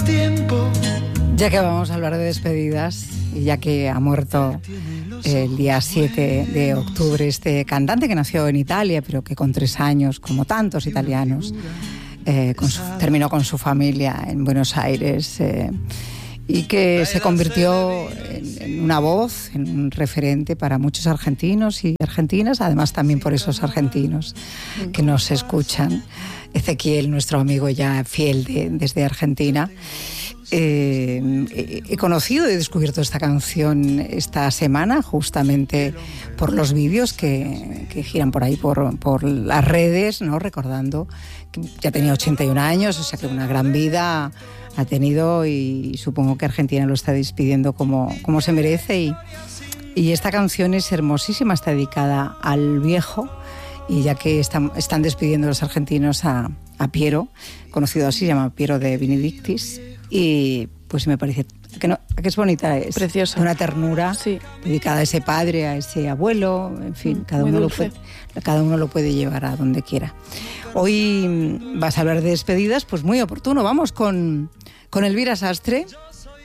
Ya que vamos a hablar de despedidas y ya que ha muerto el día 7 de octubre este cantante que nació en Italia, pero que con 3 años, como tantos italianos, terminó con su familia en Buenos Aires y que se convirtió en una voz, en un referente para muchos argentinos y argentinas, además también por esos argentinos que nos escuchan. Ezequiel, nuestro amigo ya fiel desde Argentina. He conocido y descubierto esta canción esta semana justamente por los vídeos que giran por ahí por las redes, ¿no? Recordando que ya tenía 81 años, o sea que una gran vida ha tenido y supongo que Argentina lo está despidiendo como se merece y esta canción es hermosísima, está dedicada al viejo y ya que están despidiendo los argentinos a Piero, conocido así, se llama Piero de Benedictis. Y pues me parece que es bonita, es preciosa, una ternura, sí, dedicada a ese padre, a ese abuelo, en fin, cada uno lo puede llevar a donde quiera. Hoy vas a hablar de despedidas, pues muy oportuno. Vamos con Elvira Sastre,